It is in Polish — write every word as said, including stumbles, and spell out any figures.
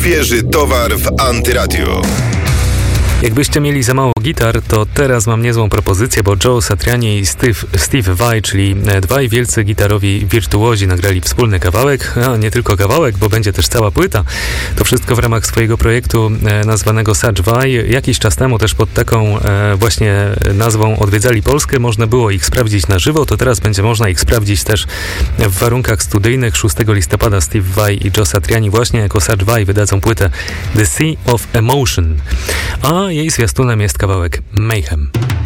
Świeży towar w Antyradiu. Jakbyście mieli za mało gitar, to teraz mam niezłą propozycję, bo Joe Satriani i Steve, Steve Vai, czyli dwaj wielcy gitarowi wirtuozi, nagrali wspólny kawałek, a nie tylko kawałek, bo będzie też cała płyta. To wszystko w ramach swojego projektu e, nazwanego Such Vai. Jakiś czas temu też pod taką e, właśnie nazwą odwiedzali Polskę. Można było ich sprawdzić na żywo, to teraz będzie można ich sprawdzić też w warunkach studyjnych. szóstego listopada Steve Vai i Joe Satriani właśnie jako Such Vai wydadzą płytę The Sea of Emotion. A jej zwiastunem jest kawałek Mayhem.